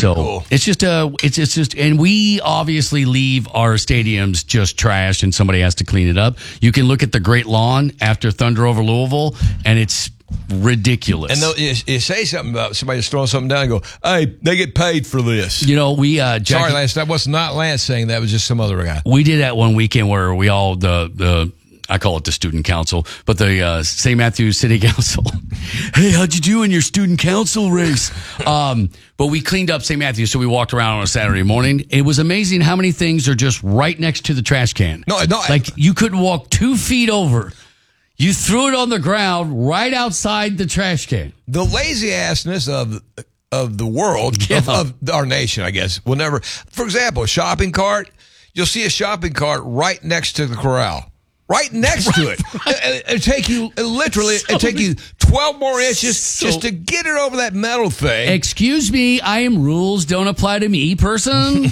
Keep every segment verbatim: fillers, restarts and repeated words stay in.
so cool. it's just uh it's it's just, and we obviously leave our stadiums just trash, and somebody has to clean it up. You can look at the Great Lawn after Thunder over Louisville, and it's ridiculous. And they'll, you, you say something about somebody just throwing something down and go, hey, they get paid for this. You know, we uh, Jackie, sorry, Lance, that was not Lance saying that. It was just some other guy. We did that one weekend where we all the the. I call it the student council, but the uh, Saint Matthews City Council. Hey, how'd you do in your student council race? Um, but we cleaned up Saint Matthews, so we walked around on a Saturday morning. It was amazing how many things are just right next to the trash can. No, no, like you couldn't walk two feet over. You threw it on the ground right outside the trash can. The lazy assness of of the world, yeah. of, of our nation, I guess, will never. For example, a shopping cart. You'll see a shopping cart right next to the corral. Right next right, to it. Right. It'll take you, literally, so, it'll take you twelve more inches so, just to get it over that metal thing. Excuse me, I am rules don't apply to me, person.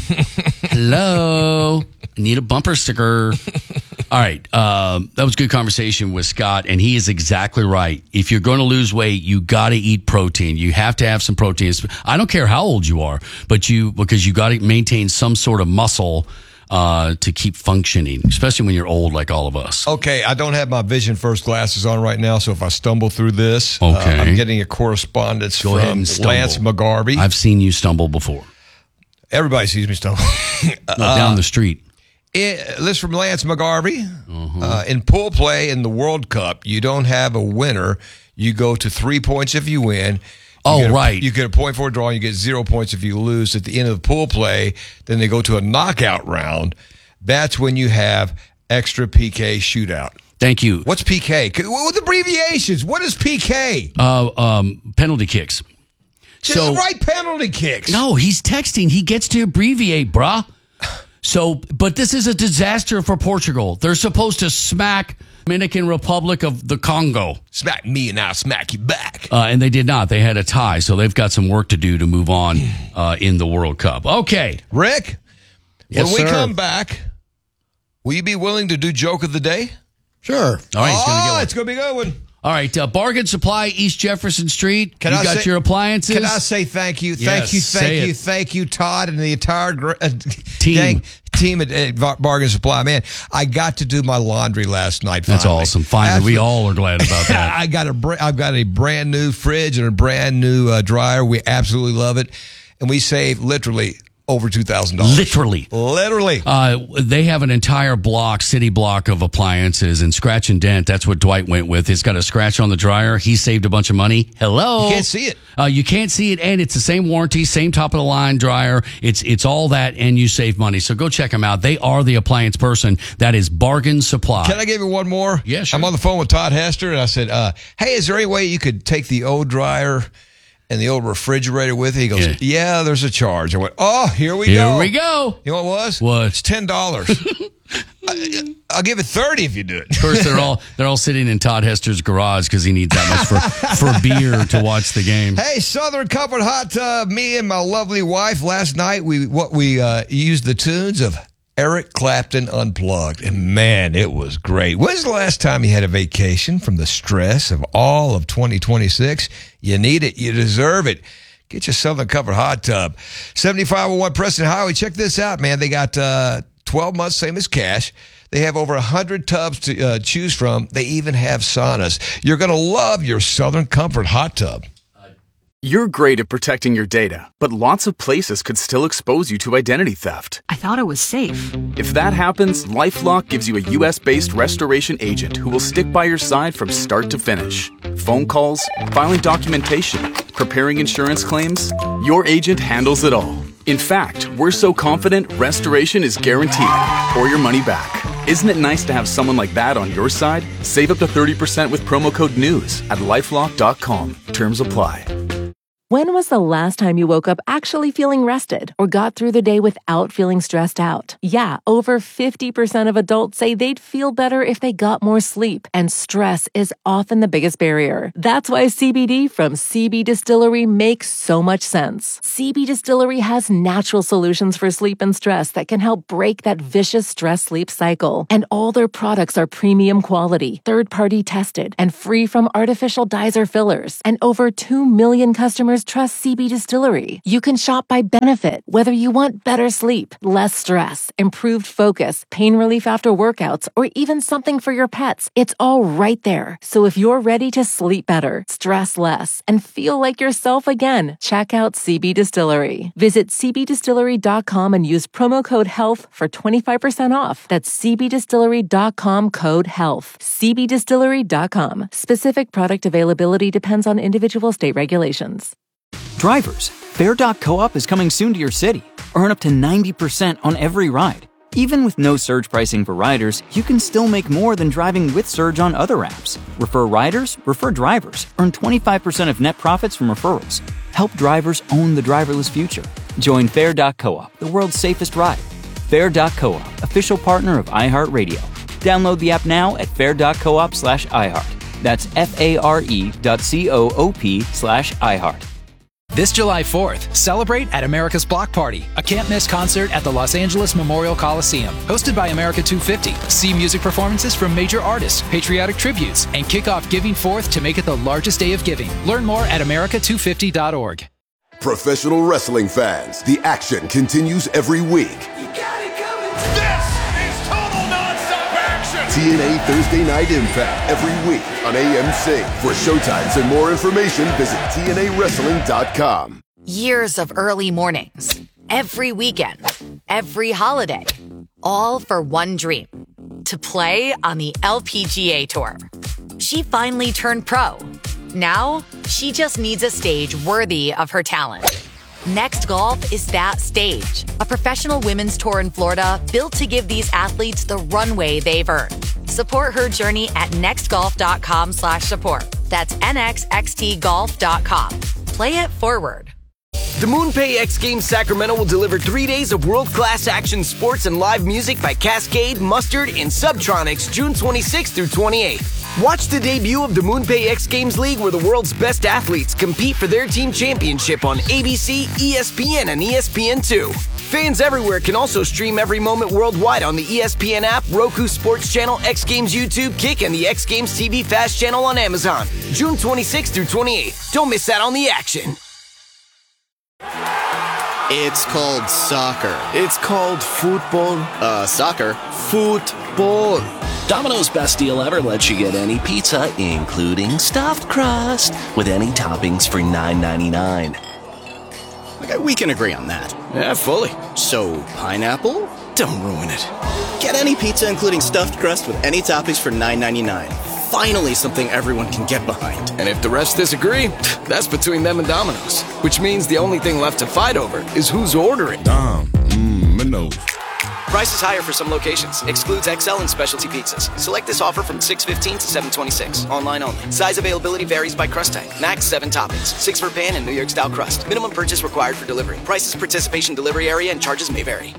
Hello. I need a bumper sticker. All right. Um, that was a good conversation with Scott, and he is exactly right. If you're going to lose weight, you got to eat protein. You have to have some protein. I don't care how old you are, but you, because you got to maintain some sort of muscle Uh, to keep functioning, especially when you're old like all of us. Okay, I don't have my Vision First glasses on right now, so if I stumble through this, okay. uh, I'm getting a correspondence Go from Lance McGarvey. I've seen you stumble before. Everybody sees me stumble. no, uh, down the street. It, this from Lance McGarvey. Uh-huh. Uh, in pool play in the World Cup, you don't have a winner. You go to three points if you win. You oh, a, right. You get a point for a draw, and you get zero points if you lose. At the end of the pool play, then they go to a knockout round. That's when you have extra P K shootout. Thank you. What's P K? What are the abbreviations? What is P K? Uh, um, penalty kicks. Just so right penalty kicks. No, he's texting. He gets to abbreviate, brah. So, but this is a disaster for Portugal. They're supposed to smack Dominican Republic of the Congo. Smack me and I'll smack you back. Uh, and they did not. They had a tie, so they've got some work to do to move on uh, in the World Cup. Okay. Rick, yes, when we sir. come back, will you be willing to do Joke of the Day? Sure. All right, oh, it's going it's going to to be a good one. All right, uh, Bargain Supply, East Jefferson Street. Can you I got say, your appliances? Can I say thank you? Thank Yes, you, say thank you, it. thank you, Todd, and the entire gr- uh, Team. gang, team at, at Bargain Supply. Man, I got to do my laundry last night. That's finally. awesome. Finally, Absolutely. we all are glad about that. I got a br- I've got a brand new fridge and a brand new uh, dryer. We absolutely love it, and we save literally over two thousand dollars. Literally. Literally. Uh, they have an entire block, city block of appliances, and scratch and dent. That's what Dwight went with. It's got a scratch on the dryer. He saved a bunch of money. Hello. You can't see it. Uh, you can't see it, and it's the same warranty, same top of the line dryer. It's it's all that, and you save money. So go check them out. They are the appliance person. That is Bargain Supply. Can I give you one more? Yeah, sure. I'm on the phone with Todd Hester, and I said, uh, hey, is there any way you could take the old dryer and the old refrigerator with it? He goes, Yeah. yeah, there's a charge. I went, oh, here we Here go. we go. You know what it was? What? It's ten dollars. I, I'll give it thirty if you do it. Of course, they're all they're all sitting in Todd Hester's garage because he needs that much for, for beer to watch the game. Hey, Southern Comfort Hot Tub. Me and my lovely wife last night, we what we uh, used the tunes of Eric Clapton Unplugged. And man, it was great. When's the last time you had a vacation from the stress of all of twenty twenty-six? You need it. You deserve it. Get your Southern Comfort Hot Tub. seventy-five oh one Preston Highway. Check this out, man. They got uh, twelve months, same as cash. They have over one hundred tubs to uh, choose from. They even have saunas. You're going to love your Southern Comfort Hot Tub. You're great at protecting your data, but lots of places could still expose you to identity theft. I thought it was safe. If that happens, LifeLock gives you a U S-based restoration agent who will stick by your side from start to finish. Phone calls, filing documentation, preparing insurance claims, your agent handles it all. In fact, we're so confident restoration is guaranteed or your money back. Isn't it nice to have someone like that on your side? Save up to thirty percent with promo code NEWS at lifelock dot com. Terms apply. When was the last time you woke up actually feeling rested or got through the day without feeling stressed out? Yeah, over fifty percent of adults say they'd feel better if they got more sleep, and stress is often the biggest barrier. That's why C B D from C B Distillery makes so much sense. C B Distillery has natural solutions for sleep and stress that can help break that vicious stress-sleep cycle. And all their products are premium quality, third-party tested, and free from artificial dyes or fillers. And over two million customers customers trust C B Distillery. You can shop by benefit, whether you want better sleep, less stress, improved focus, pain relief after workouts, or even something for your pets. It's all right there. So if you're ready to sleep better, stress less, and feel like yourself again, check out C B Distillery. Visit c b distillery dot com and use promo code HEALTH for twenty-five percent off. That's c b distillery dot com code HEALTH. c b distillery dot com. Specific product availability depends on individual state regulations. Drivers, Fare dot coop is coming soon to your city. Earn up to ninety percent on every ride. Even with no surge pricing for riders, you can still make more than driving with Surge on other apps. Refer riders, refer drivers. Earn twenty-five percent of net profits from referrals. Help drivers own the driverless future. Join Fare dot coop, the world's safest ride. Fare dot coop, official partner of iHeartRadio. Download the app now at fare dot coop slash iHeart. That's F-A-R-E dot C-O-O-P slash iHeart. This July fourth, celebrate at America's Block Party, a can't-miss concert at the Los Angeles Memorial Coliseum. Hosted by America two fifty. See music performances from major artists, patriotic tributes, and kick off Giving Fourth to make it the largest day of giving. Learn more at america two fifty dot org. Professional wrestling fans, the action continues every week. You got it coming. This is total nonstop action. T N A Thursday Night Impact every week on A M C. For showtimes and more information, visit T N A wrestling dot com. Years of early mornings, every weekend, every holiday, all for one dream, to play on the L P G A Tour. She finally turned pro. Now, she just needs a stage worthy of her talent. Next Golf is that stage, a professional women's tour in Florida built to give these athletes the runway they've earned. Support her journey at nextgolf.com slash support. That's N X X T golf dot com. Play it forward. The MoonPay X Games Sacramento will deliver three days of world-class action sports and live music by Cascade, Mustard, and Subtronics June twenty-sixth through twenty-eighth. Watch the debut of the MoonPay X Games League where the world's best athletes compete for their team championship on A B C, E S P N, and E S P N two. Fans everywhere can also stream every moment worldwide on the E S P N app, Roku Sports Channel, X Games YouTube, Kick, and the X Games T V Fast Channel on Amazon. June twenty-sixth through twenty-eighth. Don't miss out on the action. It's called soccer. It's called football. Uh, soccer. Football. Domino's best deal ever lets you get any pizza, including stuffed crust, with any toppings for nine ninety-nine. Okay, we can agree on that. Yeah, fully. So, pineapple? Don't ruin it. Get any pizza, including stuffed crust, with any toppings for nine ninety-nine. Finally, something everyone can get behind. And if the rest disagree, that's between them and Domino's. Which means the only thing left to fight over is who's ordering. Dom, mmm, Mino's. Price is higher for some locations. Excludes X L and specialty pizzas. Select this offer from six fifteen to seven twenty-six. Online only. Size availability varies by crust type. Max seven toppings. Six for pan and New York style crust. Minimum purchase required for delivery. Prices, participation, delivery area, and charges may vary.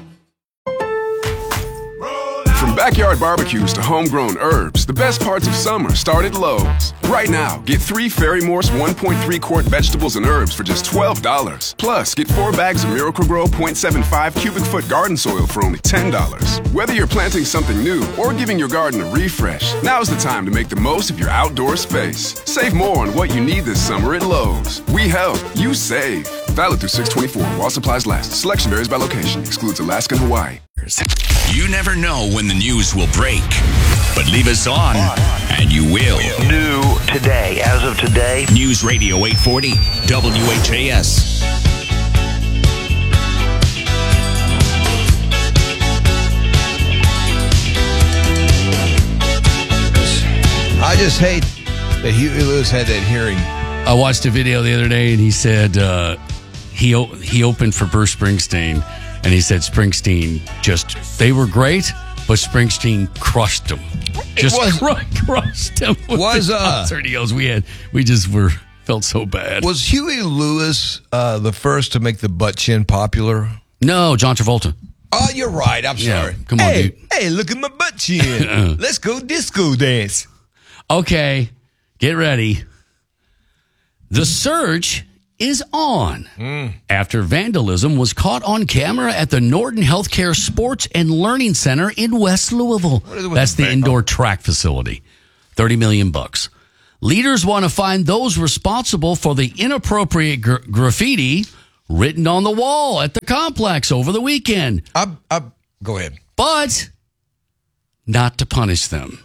From backyard barbecues to homegrown herbs, the best parts of summer start at Lowe's. Right now, get three Fairy Morse one point three quart vegetables and herbs for just twelve dollars. Plus, get four bags of Miracle-Gro point seven five cubic foot garden soil for only ten dollars. Whether you're planting something new or giving your garden a refresh, now's the time to make the most of your outdoor space. Save more on what you need this summer at Lowe's. We help, you save. Valid through six twenty-four while supplies last. Selection varies by location. Excludes Alaska and Hawaii. You never know when the news will break, but leave us on, and you will. New today, as of today. News Radio eight forty, W H A S. I just hate that Huey Lewis had that hearing. I watched a video the other day, and he said uh, he o- he opened for Bruce Springsteen. And he said Springsteen just, they were great, but Springsteen crushed them. Just was, cr- crushed them with was, the uh, concert. He goes, we had, we just were, felt so bad. Was Huey Lewis uh, the first to make the butt chin popular? No, John Travolta. Oh, you're right. I'm yeah, sorry. Come on, hey, dude. Hey, look at my butt chin. Let's go disco dance. Okay, get ready. The search is on mm. after vandalism was caught on camera at the Norton Healthcare Sports and Learning Center in West Louisville. That's the indoor track facility. thirty million bucks. Leaders want to find those responsible for the inappropriate gr- graffiti written on the wall at the complex over the weekend. I'm, I'm, go ahead. But not to punish them.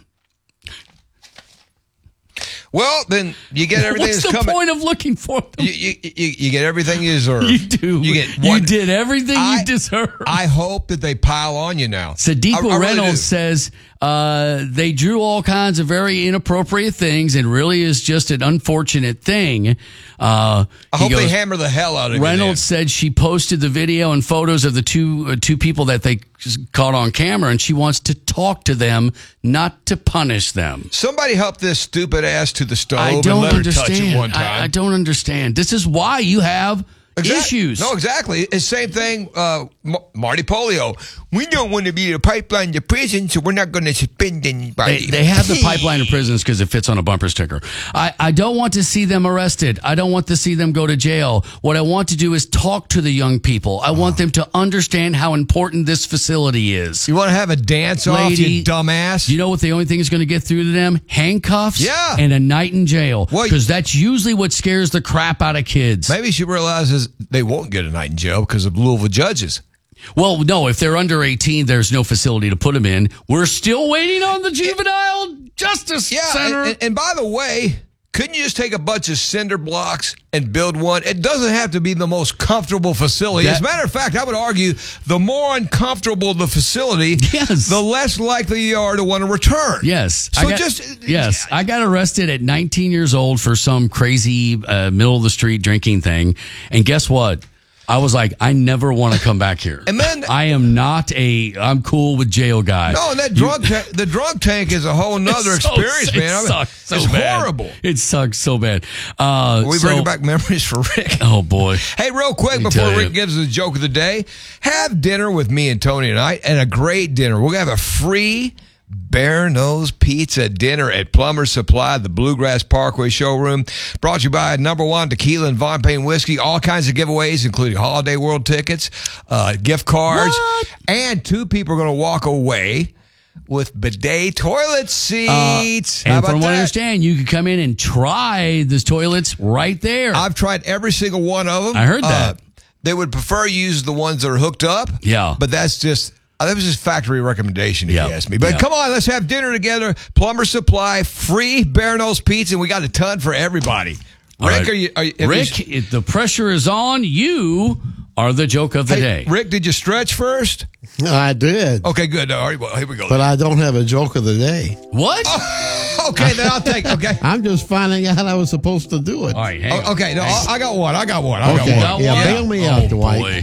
Well, then you get everything What's that's the coming. point of looking for them? You, you, you, you get everything you deserve. You do. You get You one, did everything I, you deserve. I hope that they pile on you now. Sadiqa I- I really Reynolds do. says uh, they drew all kinds of very inappropriate things and really is just an unfortunate thing. Uh, I he hope they goes, hammer the hell out of you. Reynolds said she posted the video and photos of the two uh, two people that they caught on camera, and she wants to talk to them, not to punish them. Somebody help this stupid ass to the stove I and don't let her touch understand. it one time. I, I don't understand. This is why you have Exact- issues. No, exactly. It's the same thing, uh, M- Marty Polio. We don't want to be a pipeline to prison, so we're not going to suspend anybody. They, they have the pipeline of prisons because it fits on a bumper sticker. I, I don't want to see them arrested. I don't want to see them go to jail. What I want to do is talk to the young people. I want them to understand how important this facility is. You want to have a dance off, you dumbass? You know what the only thing is going to get through to them? Handcuffs Yeah. and a night in jail. Well, Because that's usually what scares the crap out of kids. Maybe she realizes they won't get a night in jail because of Louisville judges. Well, no, if they're under eighteen, there's no facility to put them in. We're still waiting on the Juvenile Justice Yeah, Center. and, and by the way, couldn't you just take a bunch of cinder blocks and build one? It doesn't have to be the most comfortable facility. That- As a matter of fact, I would argue the more uncomfortable the facility, Yes. the less likely you are to want to return. Yes. So I got, just yes, I got arrested at nineteen years old for some crazy uh, middle of the street drinking thing, and guess what? I was like, I never want to come back here. And then- I am not a. I'm cool with jail guy. No, and that drug ta- the drug tank is a whole nother It's so- experience, it man. I mean, sucks so it's bad. horrible. It sucks so bad. Uh, We so- bring back memories for Rick. Oh boy. Hey, real quick Let me before tell Rick you. gives us the joke of the day, have dinner with me and Tony tonight, and a great dinner. We're gonna have a free Bare Nose Pizza dinner at Plumber Supply, the Bluegrass Parkway showroom. Brought to you by Number One Tequila and Von Payne Whiskey. All kinds of giveaways, including Holiday World tickets, uh, gift cards, What? and two people are going to walk away with bidet toilet seats. Uh, How and about from what I that? understand, you can come in and try the toilets right there. I've tried every single one of them. I heard that. Uh, they would prefer you use the ones that are hooked up. Yeah. But that's just, uh, that was just factory recommendation if Yeah. you ask me. But Yeah. come on, let's have dinner together. Plumber Supply, free Bare Nose Pizza, and we got a ton for everybody. All Rick, right. are you? Are you have Rick, you- it, the pressure is on. You are the joke of the hey, day. Rick, did you stretch first? I did. Okay, good. All right, well, here we go. But I don't have a joke of the day. What? okay, then I'll take. Okay. I'm just finding out I was supposed to do it. All right, hang on. Oh, okay, no, I, I got one. I got one. I Okay, got one. yeah, one? bail me Oh, out, Dwight. boy.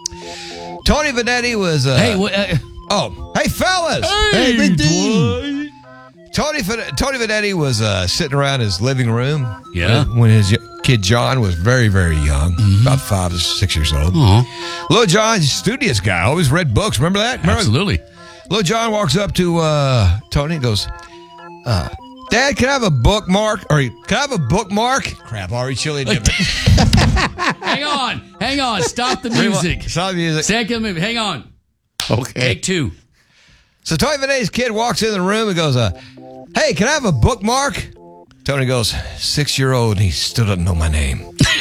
Tony Vanetti was. Uh, Hey, wh- uh, oh, hey, fellas. Hey, Big D. Tony Van- Tony Vanetti was uh, sitting around his living room. Yeah. When, when his y- kid John was very, very young, about five to six years old. Aw. Little John, studious guy, always read books. Remember that? Remember? Absolutely. Little John walks up to uh, Tony and goes, uh, Dad, can I have a bookmark? Or can I have a bookmark? Crap, Ari Chili did it. Hang on. Hang on. Stop the music. Stop the music. Second movie. Hang on. Okay. Take two. So Tony Vanetti's kid walks in the room and goes, uh, hey, can I have a bookmark? Tony goes, six-year-old, and he still doesn't know my name.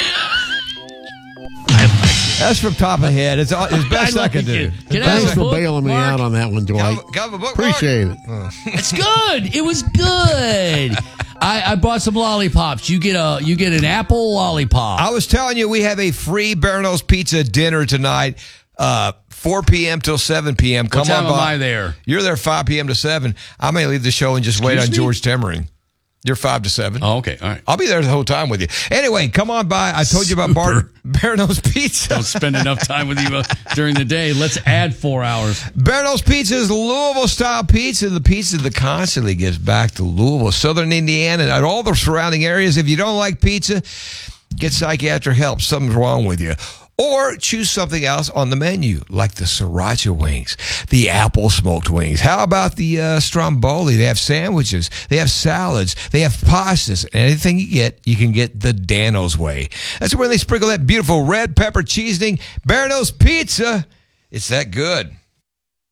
That's from top of head. It's all, it's best I, like can do. it. Can I Thanks have a for book, bailing me Mark? out on that one, Can I Dwight. have a- can I have a bookmark? Appreciate it. It's good. It was good. I, I bought some lollipops. You get a you get an apple lollipop. I was telling you we have a free Bare Nose Pizza dinner tonight, uh, four p.m. till seven p.m. Come What time on by. am I there? You're there five p.m. to seven. I may leave the show and just wait on Excuse me? George Temmering. You're five to seven. Oh, okay. All right. I'll be there the whole time with you. Anyway, come on by. I told you about Bar- Bare Nose Pizza. Don't spend enough time with you uh, during the day. Let's add four hours. Bare Nose Pizza is Louisville-style pizza, the pizza that constantly gives back to Louisville, Southern Indiana, and all the surrounding areas. If you don't like pizza, get psychiatric help. Something's wrong with you. Or choose something else on the menu, like the sriracha wings, the apple smoked wings. How about the uh, stromboli? They have sandwiches, they have salads, they have pastas. Anything you get, you can get the Dano's way. That's where they sprinkle that beautiful red pepper seasoning. Bare Nose Pizza. It's that good.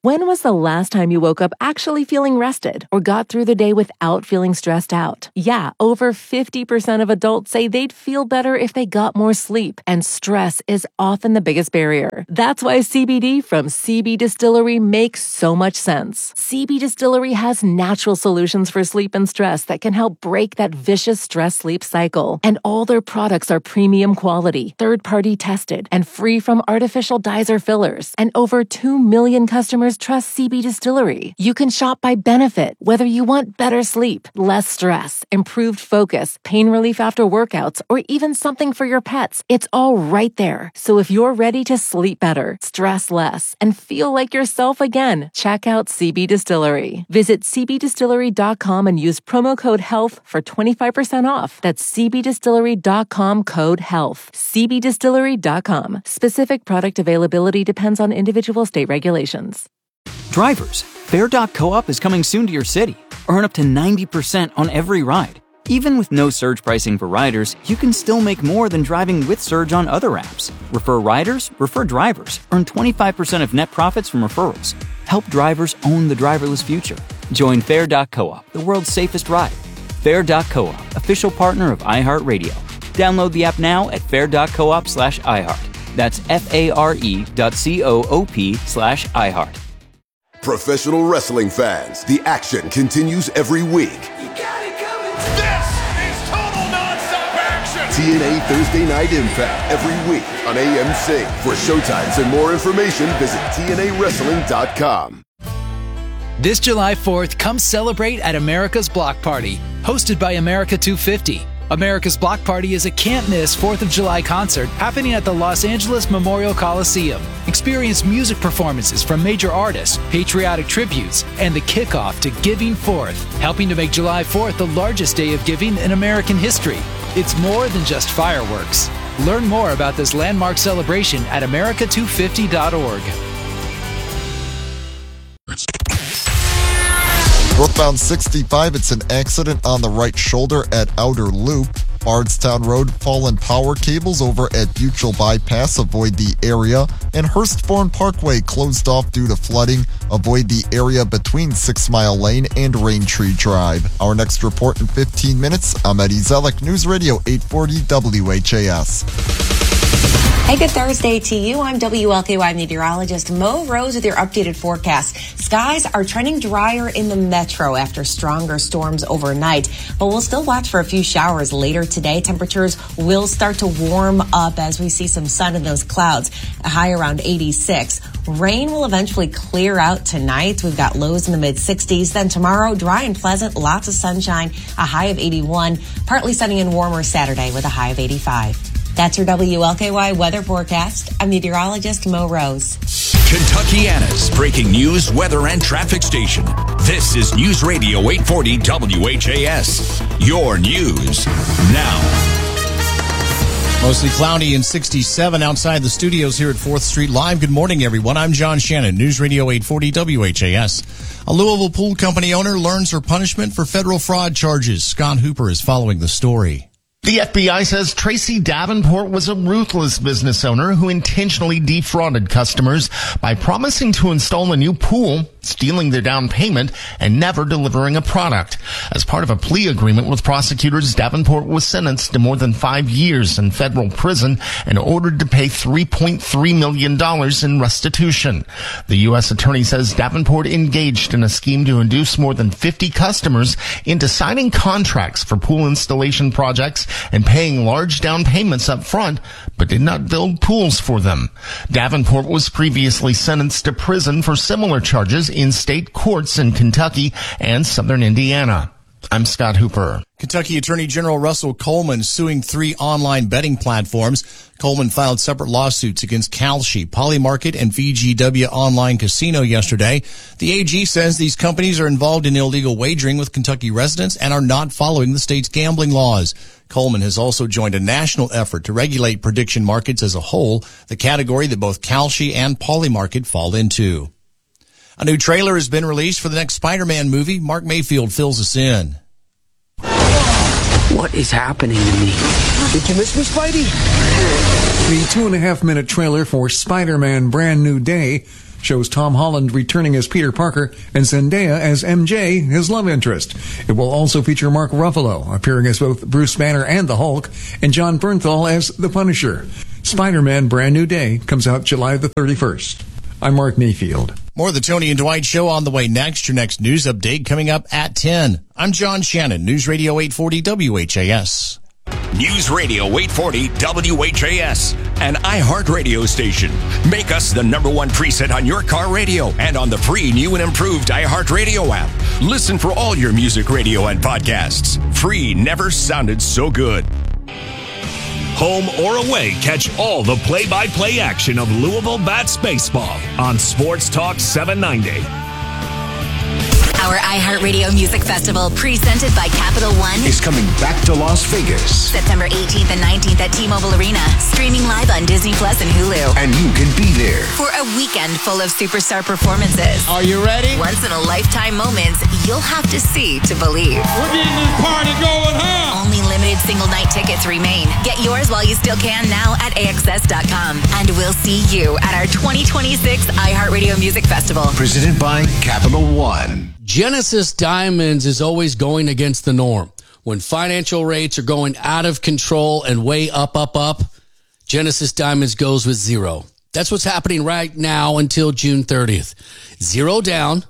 When was the last time you woke up actually feeling rested or got through the day without feeling stressed out? Yeah, over fifty percent of adults say they'd feel better if they got more sleep, and stress is often the biggest barrier. That's why C B D from C B Distillery makes so much sense. C B Distillery has natural solutions for sleep and stress that can help break that vicious stress-sleep cycle. And all their products are premium quality, third-party tested, and free from artificial dyes or fillers. And over two million customers trust C B Distillery. You can shop by benefit, whether you want better sleep, less stress, improved focus, pain relief after workouts, or even something for your pets. It's all right there. So if you're ready to sleep better, stress less, and feel like yourself again, check out C B Distillery. Visit c b distillery dot com and use promo code HEALTH for twenty-five percent off. That's c b distillery dot com code HEALTH. c b distillery dot com. Specific product availability depends on individual state regulations. Drivers, Fair dot co-op is coming soon to your city. Earn up to ninety percent on every ride. Even with no surge pricing for riders, you can still make more than driving with Surge on other apps. Refer riders, refer drivers. Earn twenty-five percent of net profits from referrals. Help drivers own the driverless future. Join Fair dot co-op, the world's safest ride. Fair dot co-op, official partner of iHeartRadio. Download the app now at fair dot coop slash iHeart. That's F-A-R-E dot C-O-O-P slash iHeart. Professional wrestling fans, the action continues every week. This is total nonstop action. T N A Thursday Night Impact every week on A M C. For showtimes and more information, visit T N A wrestling dot com. This July fourth, come celebrate at America's Block Party, hosted by America two fifty. America's Block Party is a can't-miss fourth of July concert happening at the Los Angeles Memorial Coliseum. Experience music performances from major artists, patriotic tributes, and the kickoff to Giving Fourth, helping to make July fourth the largest day of giving in American history. It's more than just fireworks. Learn more about this landmark celebration at america two fifty dot org. Northbound sixty-five, it's an accident on the right shoulder at Outer Loop. Bardstown Road, fallen power cables over at Buchel Bypass. Avoid the area. And Hurstbourne Parkway closed off due to flooding. Avoid the area between Six Mile Lane and Raintree Drive. Our next report in fifteen minutes. I'm Eddie Zellick, News Radio eight forty W H A S. Hey, good Thursday to you. I'm W L K Y meteorologist Mo Rose with your updated forecast. Skies are trending drier in the metro after stronger storms overnight, but we'll still watch for a few showers later today. Temperatures will start to warm up as we see some sun in those clouds, a high around eighty-six. Rain will eventually clear out tonight. We've got lows in the mid sixties. Then tomorrow, dry and pleasant, lots of sunshine, a high of eighty-one. Partly sunny and warmer Saturday with a high of eighty-five. That's your W L K Y weather forecast. I'm meteorologist Mo Rose. Kentuckiana's breaking news, weather, and traffic station. This is News Radio eight forty W H A S. Your news now. Mostly cloudy and sixty-seven outside the studios here at fourth Street Live. Good morning, everyone. I'm John Shannon, News Radio eight forty W H A S. A Louisville pool company owner learns her punishment for federal fraud charges. Scott Hooper is following the story. The F B I says Tracy Davenport was a ruthless business owner who intentionally defrauded customers by promising to install a new pool, stealing their down payment, and never delivering a product. As part of a plea agreement with prosecutors, Davenport was sentenced to more than five years in federal prison and ordered to pay three point three million dollars in restitution. The U S attorney says Davenport engaged in a scheme to induce more than fifty customers into signing contracts for pool installation projects and paying large down payments up front, but did not build pools for them. Davenport was previously sentenced to prison for similar charges in state courts in Kentucky and southern Indiana. I'm Scott Hooper. Kentucky Attorney General Russell Coleman suing three online betting platforms. Coleman filed separate lawsuits against Kalshi, Polymarket, and V G W Online Casino yesterday. The A G says these companies are involved in illegal wagering with Kentucky residents and are not following the state's gambling laws. Coleman has also joined a national effort to regulate prediction markets as a whole, the category that both Kalshi and Polymarket fall into. A new trailer has been released for the next Spider-Man movie. Mark Mayfield fills us in. What is happening to me? Did you miss me, Spidey? The two and a half minute trailer for Spider-Man Brand New Day shows Tom Holland returning as Peter Parker and Zendaya as M J, his love interest. It will also feature Mark Ruffalo, appearing as both Bruce Banner and the Hulk, and John Bernthal as the Punisher. Spider-Man Brand New Day comes out July the thirty-first. I'm Mark Mayfield. More of the Tony and Dwight Show on the way next. Your next news update coming up at ten. I'm John Shannon, News Radio eight forty W H A S. News Radio eight forty W H A S, an iHeartRadio station. Make us the number one preset on your car radio and on the free new and improved iHeartRadio app. Listen for all your music radio and podcasts. Free never sounded so good. Home or away, catch all the play-by-play action of Louisville Bats baseball on Sports Talk seven ninety. Our iHeartRadio Music Festival, presented by Capital One, is coming back to Las Vegas. September eighteenth and nineteenth at T-Mobile Arena, streaming live on Disney Plus and Hulu. And you can be there for a weekend full of superstar performances. Are you ready? Once-in-a-lifetime moments you'll have to see to believe. We're getting this party going, huh? Only limited single-night tickets remain. Get yours while you still can now at A X S dot com. And we'll see you at our twenty twenty-six iHeartRadio Music Festival. Presented by Capital One. Genesis Diamonds is always going against the norm. When financial rates are going out of control and way up, up, up, Genesis Diamonds goes with zero. That's what's happening right now until June thirtieth. Zero down,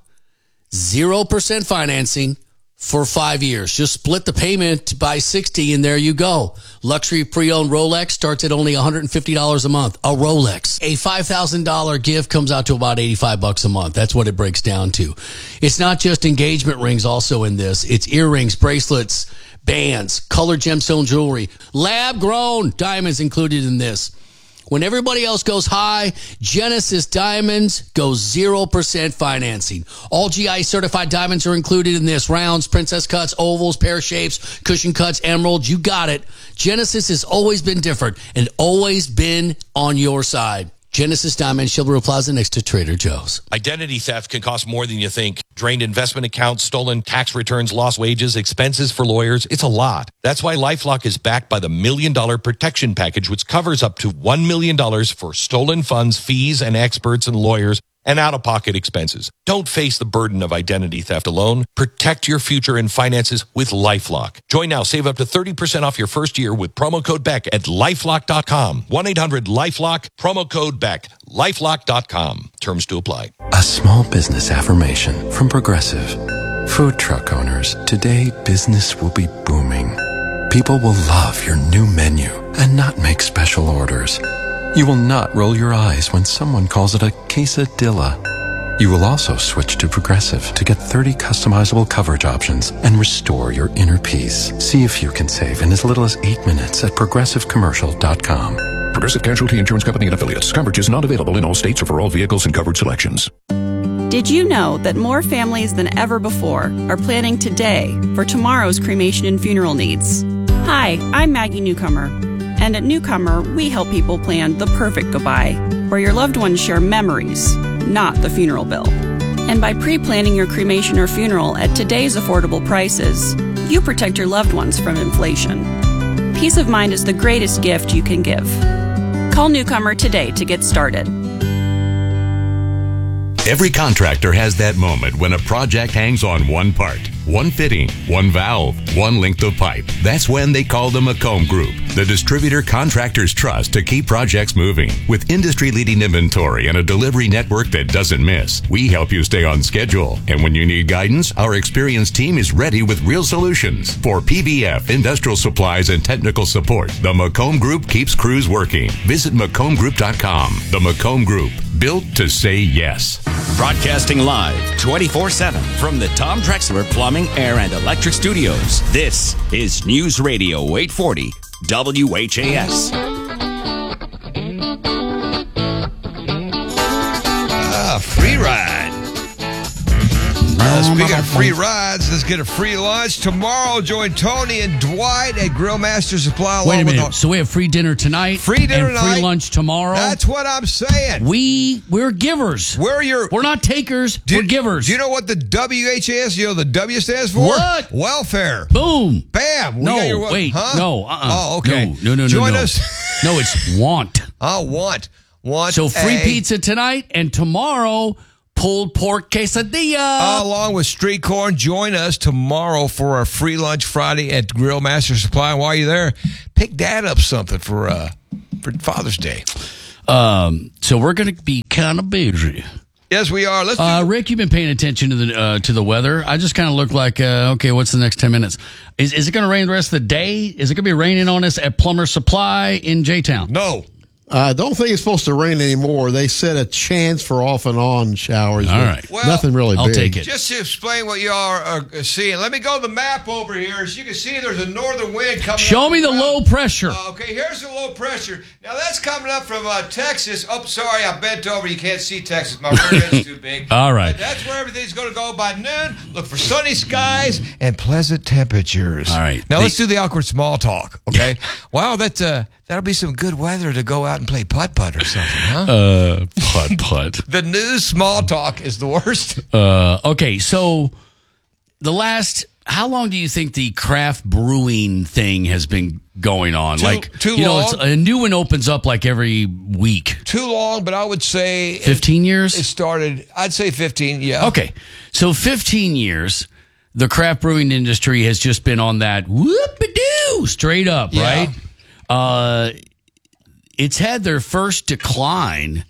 zero percent financing for five years. Just split the payment by sixty and there you go. Luxury pre-owned Rolex starts at only one hundred fifty dollars a month. A Rolex. A five thousand dollars gift comes out to about eighty-five bucks a month. That's what it breaks down to. It's not just engagement rings also in this. It's earrings, bracelets, bands, colored gemstone jewelry, lab grown diamonds included in this. When everybody else goes high, Genesis Diamonds goes zero percent financing. All G I certified diamonds are included in this. Rounds, princess cuts, ovals, pear shapes, cushion cuts, emeralds. You got it. Genesis has always been different and always been on your side. Genesis Diamonds, Shilborough Plaza next to Trader Joe's. Identity theft can cost more than you think. Drained investment accounts, stolen tax returns, lost wages, expenses for lawyers. It's a lot. That's why LifeLock is backed by the Million Dollar Protection Package, which covers up to one million dollars for stolen funds, fees, and experts and lawyers, and out-of-pocket expenses. Don't face the burden of identity theft alone. Protect your future and finances with LifeLock. Join now. Save up to thirty percent off your first year with promo code Beck at lifelock dot com. one eight hundred lifelock, promo code Beck. lifelock dot com. Terms to apply. A small business affirmation from Progressive. Food truck owners, today business will be booming. People will love your new menu and not make special orders. You will not roll your eyes when someone calls it a quesadilla. You will also switch to Progressive to get thirty customizable coverage options and restore your inner peace. See if you can save in as little as eight minutes at progressive commercial dot com. Progressive Casualty Insurance Company and Affiliates. Coverage is not available in all states or for all vehicles and covered selections. Did you know that more families than ever before are planning today for tomorrow's cremation and funeral needs? Hi, I'm Maggie Newcomer. And at Newcomer, we help people plan the perfect goodbye, where your loved ones share memories, not the funeral bill. And by pre-planning your cremation or funeral at today's affordable prices, you protect your loved ones from inflation. Peace of mind is the greatest gift you can give. Call Newcomer today to get started. Every contractor has that moment when a project hangs on one part, one fitting, one valve, one length of pipe. That's when they call the McComb Group, the distributor contractors trust to keep projects moving. With industry-leading inventory and a delivery network that doesn't miss, we help you stay on schedule. And when you need guidance, our experienced team is ready with real solutions. For P B F, industrial supplies, and technical support, the McComb Group keeps crews working. Visit McComb Group dot com. The McComb Group, built to say yes. Broadcasting live twenty-four seven from the Tom Drexler Plumbing, Air, and Electric Studios. This is News Radio eight forty W H A S. Ah, free ride. Uh, speaking of free rides, let's get a free lunch. Tomorrow, join Tony and Dwight at Grill Master Supply. Wait a minute. So we have free dinner tonight? Free dinner and tonight? free lunch tomorrow? That's what I'm saying. We, we're givers. We're your... We're not takers. Do, we're givers. Do you know what the W H A S, you know, the W stands for? What? Welfare. Boom. Bam. We no, got your, wait. huh? No. Uh-uh. Oh, okay. No, no, no, Join no. us. No, it's want. I want. Want So free a- pizza tonight and tomorrow, pulled pork quesadilla. Along with street corn, join us tomorrow for our free lunch Friday at Grill Master Supply. And while you're there, pick Dad up something for uh, for Father's Day. Um, so we're going to be kind of busy. Yes, we are. Let's. Do- Uh, Rick, you've been paying attention to the uh, to the weather. I just kind of look like, uh, okay, what's the next ten minutes? Is is it going to rain the rest of the day? Is it going to be raining on us at Plumber Supply in J-Town? No. I don't think it's supposed to rain anymore. They said a chance for off and on showers. All right. Well, Nothing really I'll big. take it. Just to explain what you all are seeing, let me go to the map over here. As you can see, there's a northern wind coming Show up me the from- low pressure. Uh, okay, here's the low pressure. Now, that's coming up from uh, Texas. Oh, sorry, I bent over. You can't see Texas. My rear end's too big. All right. But that's where everything's going to go by noon. Look for sunny skies and pleasant temperatures. All right. Now, The- let's do the awkward small talk, okay? Wow, that, uh, that'll be some good weather to go out and play putt-putt or something, huh? Uh, putt putt. The new small talk is the worst. Uh, okay, so the last, how long do you think the craft brewing thing has been going on? Too- like, too you know, long? it's, a new one opens up like every week. Too long, but I would say fifteen years? It started, I'd say fifteen, yeah. Okay, so fifteen years, the craft brewing industry has just been on that whoop-a-doo, straight up, Yeah. right? Uh, it's had their first decline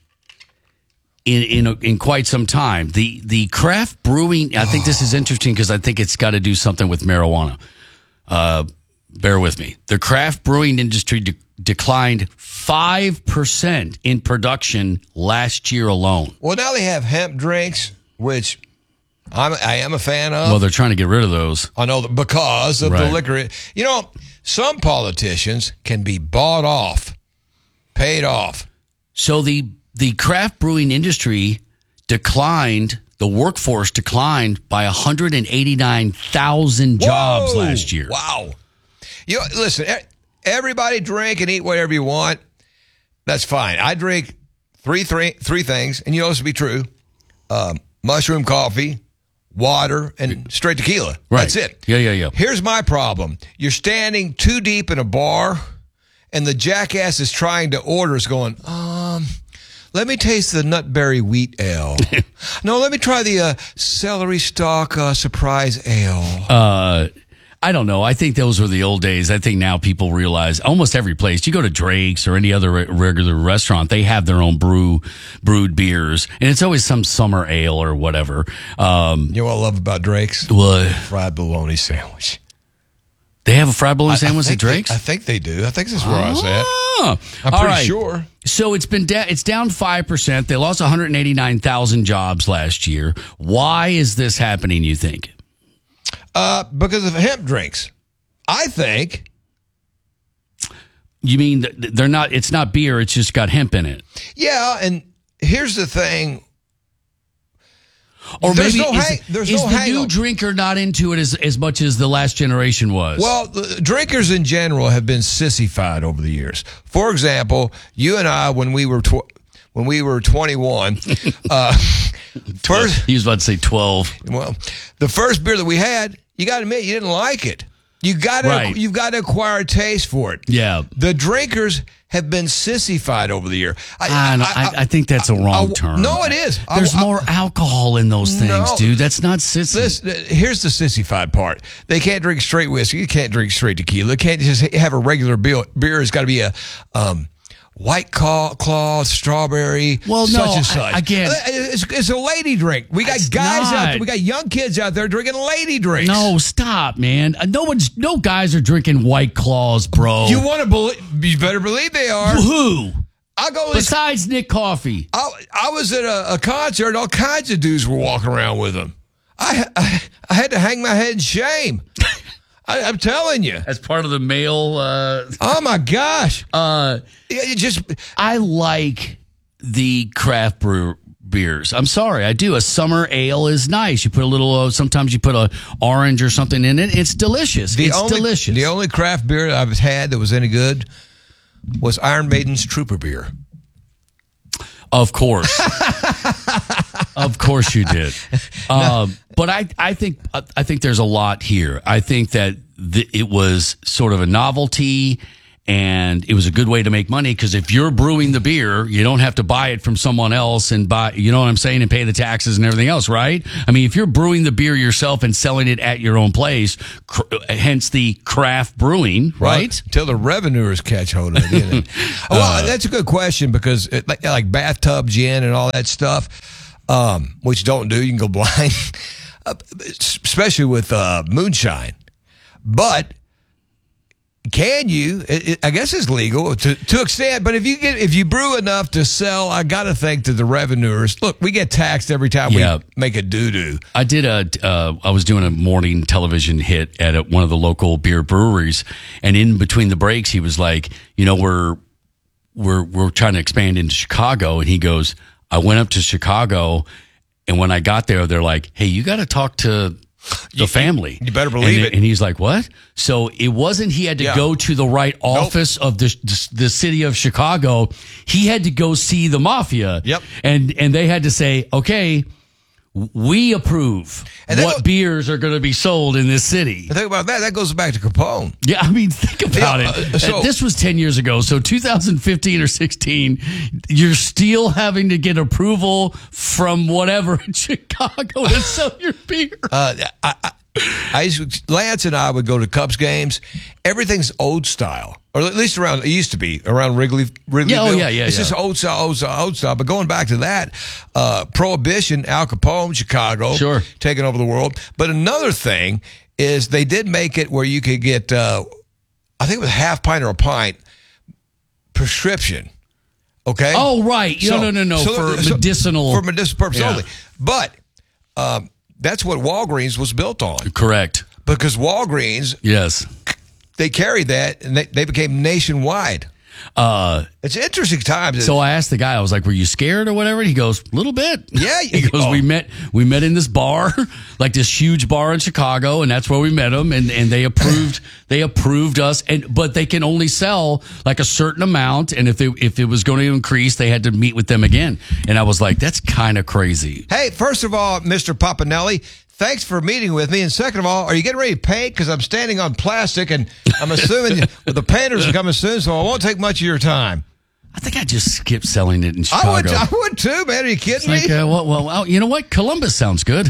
in in in quite some time. The the craft brewing, I think this is interesting because I think it's got to do something with marijuana. Uh, bear with me. The craft brewing industry de- declined five percent in production last year alone. Well, now they have hemp drinks, which I'm, I am a fan of. Well, they're trying to get rid of those. I know that because of the Right. liquor. You know, some politicians can be bought off, paid off. So the the craft brewing industry declined, the workforce declined by one hundred eighty-nine thousand jobs Whoa! last year. Wow. You know, listen, e- everybody drink and eat whatever you want. That's fine. I drink three three three things, and you know this to be true. Um, mushroom coffee, water, and straight tequila. Right. That's it. Yeah, yeah, yeah. Here's my problem. You're standing too deep in a bar, and the jackass is trying to order is going, um, let me taste the nutberry wheat ale. No, let me try the uh, celery stalk uh, surprise ale. Uh, I don't know. I think those were the old days. I think now people realize almost every place you go to Drake's or any other re- regular restaurant, they have their own brew brewed beers, and it's always some summer ale or whatever. Um, You know what I love about Drake's? What? Fried bologna sandwich. They have a fried bologna I- I sandwich at think they- Drake's? I think they do. I think this is where I was at. Ah, I'm all pretty right. sure. So it's been da- it's down five percent. They lost one hundred eighty-nine thousand jobs last year. Why is this happening, you think? Uh, because of hemp drinks. I think. You mean th- they're not? It's not beer. It's just got hemp in it. Yeah, and here's the thing. Or There's maybe no is, hang- there's is no the hang new on. drinker not into it as, as much as the last generation was? Well, the drinkers in general have been sissified over the years. For example, you and I, when we were tw- when we were twenty-one, uh, first he was about to say twelve. Well, the first beer that we had, you got to admit, you didn't like it. You got to Right. you've got to acquire a taste for it. Yeah. The drinkers have been sissified over the year. I, I, I, I think that's a wrong I- term. No, it is. I- There's I- more alcohol in those things, No. dude. That's not sissy. Listen, here's the sissified part. They can't drink straight whiskey. You can't drink straight tequila. They can't just have a regular beer. Beer has got to be a um, White Claw, claw, strawberry, Well, such no, and such. I- again- it's, it's a lady drink. We got It's guys out not. there. We got young kids out there drinking lady drinks. No, stop, man. Uh, No one's, no guys are drinking White Claws, bro. You want to believe? You better believe they are. Who? I go. This, Besides Nick Coffey. I, I was at a, a concert. All kinds of dudes were walking around with them. I I, I had to hang my head in shame. I, I'm telling you. As part of the male. Uh, Oh my gosh! uh, It, it just I like the craft brew beers. I'm sorry, I do. A summer ale is nice. You put a little. Uh, sometimes you put a orange or something in it. It's delicious. the it's only delicious. the only craft beer I've had that was any good was Iron Maiden's Trooper beer. Of course. Of course you did. Um, but I, I think I think there's a lot here. I think that th- it was sort of a novelty, And it was a good way to make money because if you're brewing the beer, you don't have to buy it from someone else and buy, you know what I'm saying, and pay the taxes and everything else, right? I mean, if you're brewing the beer yourself and selling it at your own place, cr- hence the craft brewing, right? Until the revenuers catch hold of it. Well, uh, that's a good question because it, like, like bathtub gin and all that stuff, um, which don't do, you can go blind, especially with uh, moonshine. But can you? It, it, I guess it's legal to to extent, but if you get if you brew enough to sell, I got to think to the revenuers. Look, we get taxed every time yeah. we make a doo doo. I did a. Uh, I was doing a morning television hit at a, one of the local beer breweries, and in between the breaks, he was like, "You know, we're we're we're trying to expand into Chicago," and he goes, "I went up to Chicago, and when I got there, they're like, hey, you got to talk to." The family. You better believe and, it. And he's like, what? So it wasn't he had to Yeah. go to the right office nope. of the, the the city of Chicago. He had to go see the mafia. Yep. And and they had to say, okay, we approve And that what go- beers are going to be sold in this city. Think about that. That goes back to Capone. Yeah, I mean, think about Yeah, it. uh, so- this was ten years ago. So two thousand fifteen or sixteen, you're still having to get approval from whatever in Chicago to sell your beer. Uh, I, I, I used to, Lance and I would go to Cubs games. Everything's old style, or at least around it used to be around Wrigley. Wrigleyville. Yeah, oh, yeah, yeah, It's yeah. just old style, old style, old style. But going back to that, uh, Prohibition, Al Capone, Chicago, Sure. taking over the world. But another thing is they did make it where you could get, uh, I think it was half pint or a pint prescription. Okay. Oh, right. No, no, no, no. For medicinal- for medicinal purpose Yeah. only. But um, that's what Walgreens was built on. Correct. Because Walgreens, Yes. they carried that and they, they became nationwide. Uh, It's interesting times. so I asked the guy, I was like, were you scared or whatever? And he goes, a little bit. Yeah. He goes, oh. we met, we met in this bar, like this huge bar in Chicago, and that's where we met him. And, and they approved, they approved us. And, but they can only sell like a certain amount. And if it, if it was going to increase, they had to meet with them again. And I was like, that's kind of crazy. Hey, first of all, Mister Papanelli, thanks for meeting with me. And second of all, are you getting ready to paint? Because I'm standing on plastic, and I'm assuming the painters are coming soon, so I won't take much of your time. I think I just skipped selling it in I would, Chicago. I would too, man. Are you kidding It's like, me? uh, well, well, well, you know what? Columbus sounds good.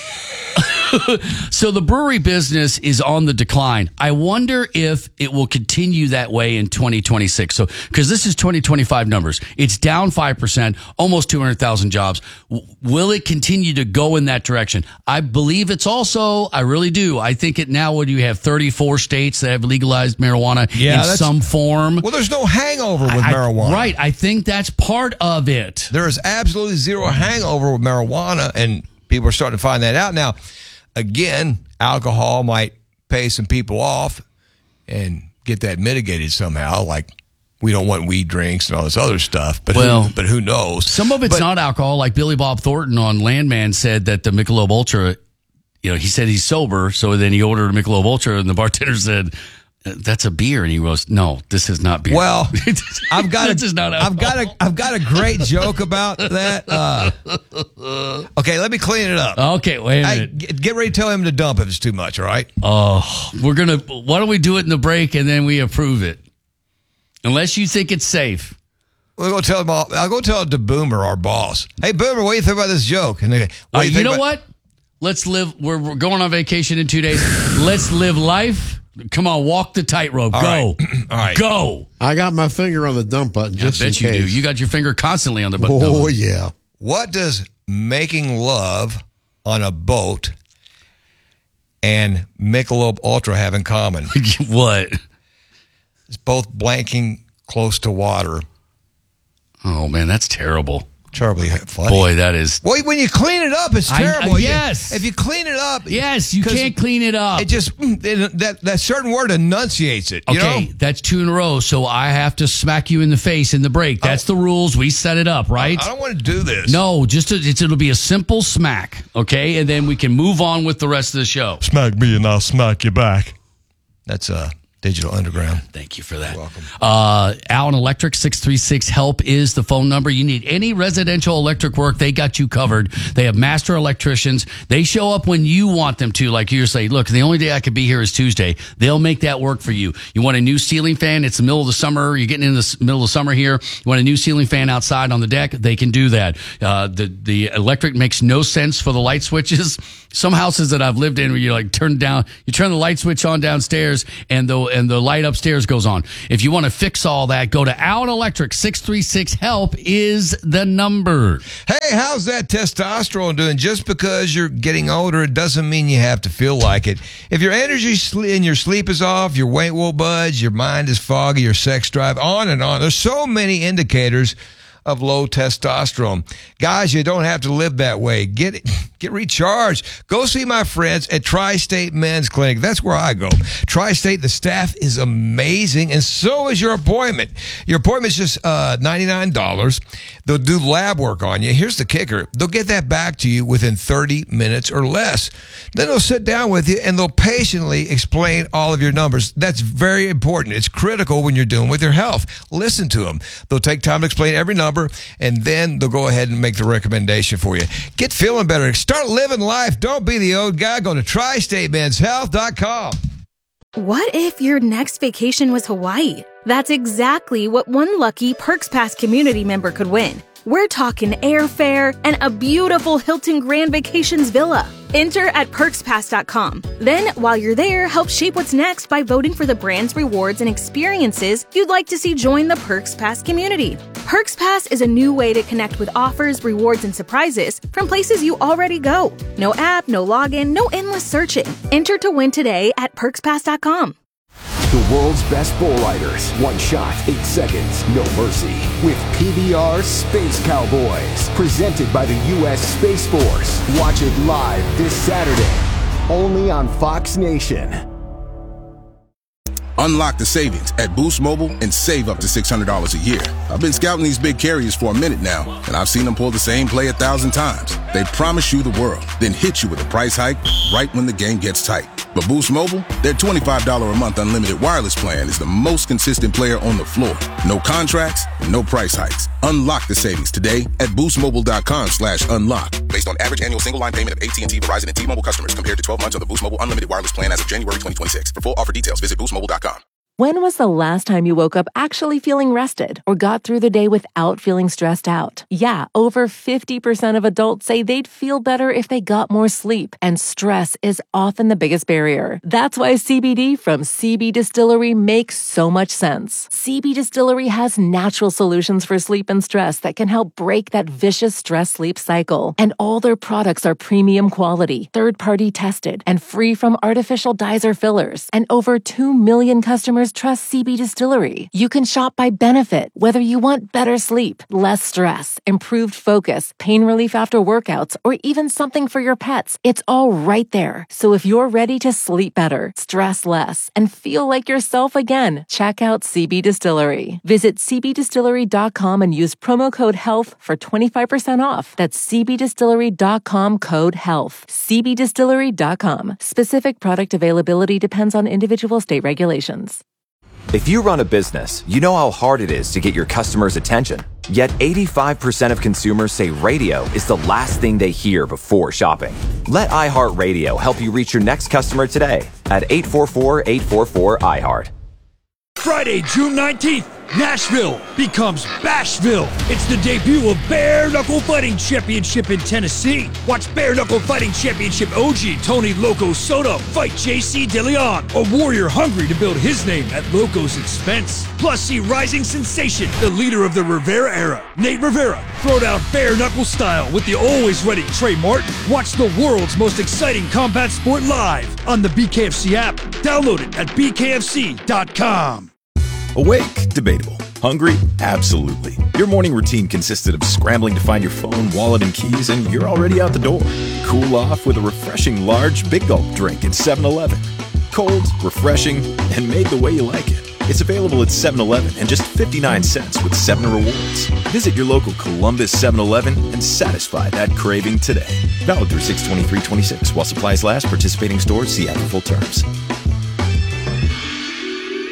So the brewery business is on the decline. I wonder if it will continue that way in twenty twenty-six. So, because this is twenty twenty-five numbers, it's down five percent, almost two hundred thousand jobs. W- will it continue to go in that direction? I believe it's also, I really do. I think it now, what do you have, thirty-four states that have legalized marijuana Yeah, in that's- some form? Well, there's no hangover with I- marijuana. Right. I think that's part of it. There is absolutely zero hangover with marijuana, and people are starting to find that out now. Again, alcohol might pay some people off and get that mitigated somehow. Like we don't want weed drinks and all this other stuff. But Well, who, but who knows? Some of it's But- not alcohol. Like Billy Bob Thornton on Landman said that the Michelob Ultra, you know, he said he's sober. So then he ordered a Michelob Ultra, and the bartender said, "That's a beer." And he goes, "No, this is not beer." Well, I've got This a, is not I've got a, I've got a great joke about that. Uh, okay, let me clean it up. Okay, wait a Hey, minute. get, get ready to tell him to dump if it's too much. All right. Oh, we're gonna. Why don't we do it in the break and then we approve it? Unless you think it's safe. We'll go tell him. All, I'll go tell it to Boomer, our boss. Hey, Boomer, what do you think about this joke? And they, what Uh, do you, you think know about- what? Let's live. We're, we're going on vacation in two days. Let's live life. Come on, walk the tightrope. All Go. right. All right. Go. I got my finger on the dump button just I bet in you case. do. You got your finger constantly on the button. Oh, yeah. What does making love on a boat and Michelob Ultra have in common? What? It's both blanking close to water. Oh man, that's terrible. Terribly funny. Boy, that is. Well, when you clean it up, it's I- terrible. uh, You- yes. if you clean it up. Yes, you 'cause can't clean it up. It just, mm, it- that, that certain word enunciates it. You Okay, know? that's two in a row. So I have to smack you in the face in the break. That's the rules. We set it up, right? I don't want to do this. No, just a, it's, it'll be a simple smack. Okay, and then we can move on with the rest of the show. Smack me and I'll smack you back. That's uh Digital Underground. Thank you for that. You're welcome. Uh, Allen Electric, six three six HELP is the phone number. You need any residential electric work, they got you covered. They have master electricians. They show up when you want them to. Like you say, look, the only day I could be here is Tuesday. They'll make that work for you. You want a new ceiling fan? It's the middle of the summer. You're getting in the middle of the summer here. You want a new ceiling fan outside on the deck? They can do that. Uh, the, the electric makes no sense for the light switches. Some houses that I've lived in where you like turn down, you turn the light switch on downstairs and the, and the light upstairs goes on. If you want to fix all that, go to Allen Electric. six three six HELP is the number. Hey, how's that testosterone doing? Just because you're getting older, it doesn't mean you have to feel like it. If your energy and your sleep is off, your weight will budge, your mind is foggy, your sex drive, on and on. There's so many indicators of low testosterone. Guys, you don't have to live that way. Get it, get recharged. Go see my friends at Tri-State Men's Clinic. That's where I go. Tri-State, the staff is amazing, and so is your appointment. Your appointment's just uh, ninety-nine dollars. They'll do lab work on you. Here's the kicker. They'll get that back to you within thirty minutes or less. Then they'll sit down with you, and they'll patiently explain all of your numbers. That's very important. It's critical when you're dealing with your health. Listen to them. They'll take time to explain every number, and then they'll go ahead and make the recommendation for you. Get feeling better. Start living life. Don't be the old guy. Go to tri state men's health dot com. What if your next vacation was Hawaii? That's exactly what one lucky Perks Pass community member could win. We're talking airfare and a beautiful Hilton Grand Vacations villa. Enter at perks pass dot com. Then, while you're there, help shape what's next by voting for the brands, rewards, and experiences you'd like to see join the Perks Pass community. Perks Pass is a new way to connect with offers, rewards, and surprises from places you already go. No app, no login, no endless searching. Enter to win today at perks pass dot com. The world's best bull riders. One shot, eight seconds, no mercy. With P B R Space Cowboys. Presented by the U S Space Force. Watch it live this Saturday. Only on Fox Nation. Unlock the savings at Boost Mobile and save up to six hundred dollars a year. I've been scouting these big carriers for a minute now, and I've seen them pull the same play a thousand times. They promise you the world, then hit you with a price hike right when the game gets tight. But Boost Mobile, their twenty-five dollars a month unlimited wireless plan is the most consistent player on the floor. No contracts, no price hikes. Unlock the savings today at boost mobile dot com slash unlock. Based on average annual single line payment of A T and T, Verizon, and T-Mobile customers compared to twelve months on the Boost Mobile unlimited wireless plan as of January twenty twenty-six. For full offer details, visit boost mobile dot com. When was the last time you woke up actually feeling rested or got through the day without feeling stressed out? Yeah, over fifty percent of adults say they'd feel better if they got more sleep, and stress is often the biggest barrier. That's why C B D from C B Distillery makes so much sense. C B Distillery has natural solutions for sleep and stress that can help break that vicious stress-sleep cycle. And all their products are premium quality, third-party tested, and free from artificial dyes or fillers. And over two million customers trust C B Distillery. You can shop by benefit, whether you want better sleep, less stress, improved focus, pain relief after workouts, or even something for your pets. It's all right there. So if you're ready to sleep better, stress less, and feel like yourself again, check out C B Distillery. Visit c b distillery dot com and use promo code HEALTH for twenty-five percent off. That's c b distillery dot com code HEALTH. c b distillery dot com. Specific product availability depends on individual state regulations. If you run a business, you know how hard it is to get your customers' attention. Yet eighty-five percent of consumers say radio is the last thing they hear before shopping. Let iHeartRadio help you reach your next customer today at eight four four, eight four four, I heart. Friday, June nineteenth, Nashville becomes Bashville. It's the debut of Bare Knuckle Fighting Championship in Tennessee. Watch Bare Knuckle Fighting Championship O G Tony Loco Soto fight J C DeLeon, a warrior hungry to build his name at Loco's expense. Plus, see rising sensation, the leader of the Rivera era, Nate Rivera, throw down bare knuckle style with the always ready Trey Martin. Watch the world's most exciting combat sport live on the B K F C app. Download it at b k f c dot com. Awake? Debatable. Hungry? Absolutely. Your morning routine consisted of scrambling to find your phone, wallet, and keys, and you're already out the door. Cool off with a refreshing large Big Gulp drink at seven eleven. Cold, refreshing, and made the way you like it. It's available at seven eleven and just fifty-nine cents with seven rewards. Visit your local Columbus seven eleven and satisfy that craving today. Valid through six twenty-three twenty-six while supplies last. Participating stores see app for full terms.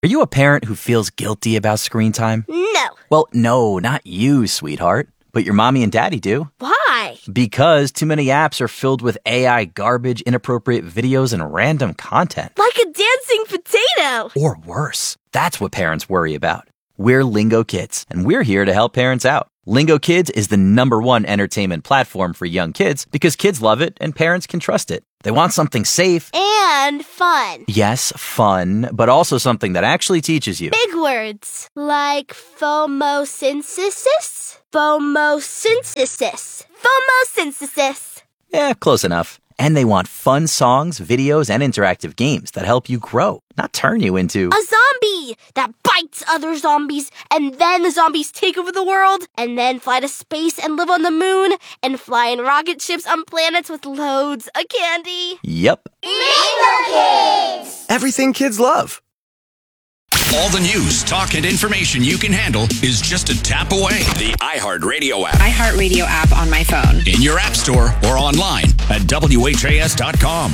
Are you a parent who feels guilty about screen time? No. Well, no, not you, sweetheart. But your mommy and daddy do. Why? Because too many apps are filled with A I garbage, inappropriate videos, and random content. Like a dancing potato. Or worse. That's what parents worry about. We're Lingo Kids, and we're here to help parents out. Lingo Kids is the number one entertainment platform for young kids because kids love it and parents can trust it. They want something safe. And fun. Yes, fun, but also something that actually teaches you. Big words. Like phomosynthesis? Phomosynthesis. Phomosynthesis. Yeah, close enough. And they want fun songs, videos, and interactive games that help you grow, not turn you into a zombie that bites other zombies, and then the zombies take over the world, and then fly to space and live on the moon, and fly in rocket ships on planets with loads of candy. Yep. Lingo Kids! Everything kids love. All the news, talk, and information you can handle is just a tap away. The iHeartRadio app. iHeartRadio app on my phone. In your app store or online at W H A S dot com.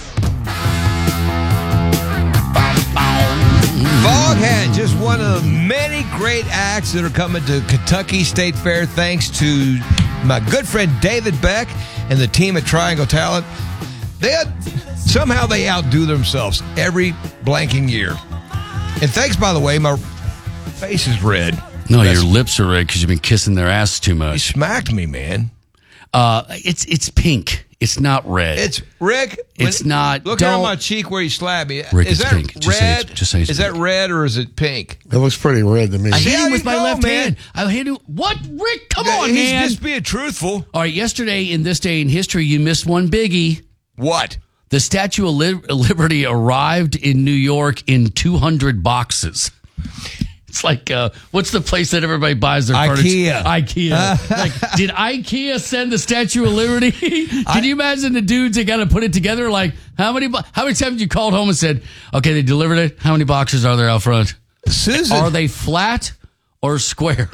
Foghat, just one of the many great acts that are coming to Kentucky State Fair thanks to my good friend David Beck and the team at Triangle Talent. They had, somehow they outdo themselves every blanking year. And thanks, by the way, my face is red. No, That's, your lips are red because you've been kissing their ass too much. You smacked me, man. Uh, it's it's pink. It's not red. It's Rick. It's when, not. Look on my cheek where you slapped me. Rick, is it's that pink. red? Just say it's, just say it's is pink. that red or is it pink? It looks pretty red to me. I hit See him with my go, left man. hand. I hit him. What, Rick? Come yeah, on, he's man. just being truthful. All right, yesterday in this day in history, you missed one biggie. What? The Statue of Liberty arrived in New York in two hundred boxes. It's like, uh, what's the place that everybody buys their IKEA. furniture? IKEA. Like, did IKEA send the Statue of Liberty? Can I, you imagine the dudes that got to put it together? Like, how many how many times you called home and said, okay, they delivered it? How many boxes are there out front? Susan. Are they flat or square?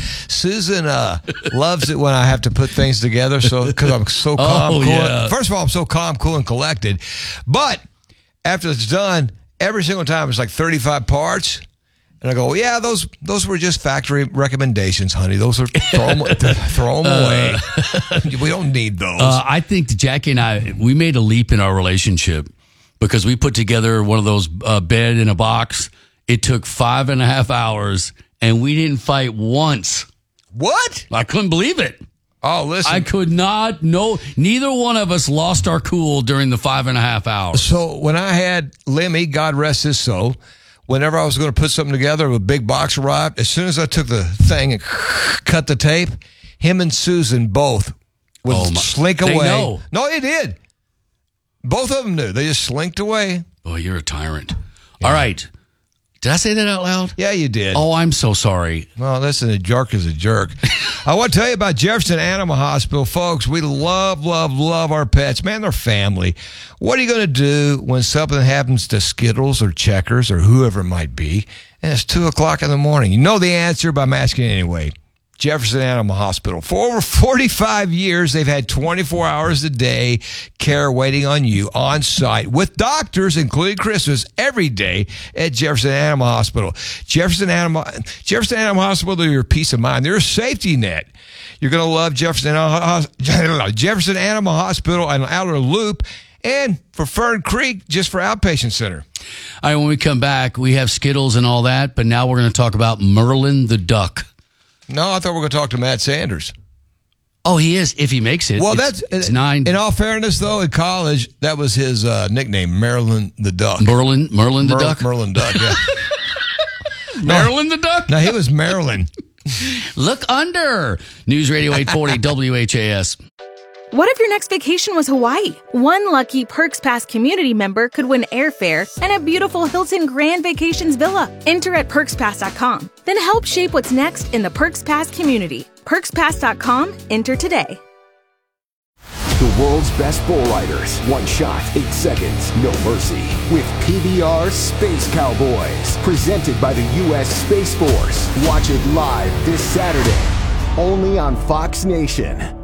Susan uh, loves it when I have to put things together. So because I'm so calm, oh, cool. Yeah. First of all, I'm so calm, cool, and collected. But after it's done, every single time it's like thirty-five parts. And I go, yeah, those those were just factory recommendations, honey. Those are throw them, throw them away. Uh, we don't need those. Uh, I think Jackie and I, we made a leap in our relationship because we put together one of those uh, bed in a box. It took five and a half hours, and we didn't fight once. What? I couldn't believe it. Oh, listen. I could not. No, neither one of us lost our cool during the five and a half hours. So when I had Lemmy, God rest his soul, whenever I was going to put something together, a big box arrived. As soon as I took the thing and cut the tape, him and Susan both would oh my, slink they away. Know. No, they did. Both of them knew. They just slinked away. Boy, you're a tyrant. Yeah. All right. Did I say that out loud? Yeah, you did. Oh, I'm so sorry. Well, listen, a jerk is a jerk. I want to tell you about Jefferson Animal Hospital. Folks, we love, love, love our pets. Man, they're family. What are you going to do when something happens to Skittles or Checkers or whoever it might be, and it's two o'clock in the morning? You know the answer, but I'm asking anyway. Jefferson Animal Hospital. For over forty-five years, they've had twenty-four hours a day care waiting on you on site with doctors, including Christmas, every day at Jefferson Animal Hospital. Jefferson Animal, Jefferson Animal Hospital, they're your peace of mind. They're a safety net. You're going to love Jefferson, Jefferson Animal Hospital and Outer Loop, and for Fern Creek, just for outpatient center. All right, when we come back, we have Skittles and all that, but now we're going to talk about Merlin the duck. No, I thought we were going to talk to Matt Sanders. Oh, he is, if he makes it. Well, it's, that's it's nine. In all fairness, though, in college, that was his uh, nickname, Merlin the Duck. Merlin, Merlin the Mer- Duck? Merlin Duck, yeah. Merlin the Duck? No, he was Maryland. Look under. News Radio eight forty W H A S. What if your next vacation was Hawaii? One lucky Perks Pass community member could win airfare and a beautiful Hilton Grand Vacations villa. Enter at perks pass dot com. Then help shape what's next in the Perks Pass community. perks pass dot com. Enter today. The world's best bull riders. One shot, eight seconds, no mercy. With P B R Space Cowboys. Presented by the U S Space Force. Watch it live this Saturday. Only on Fox Nation.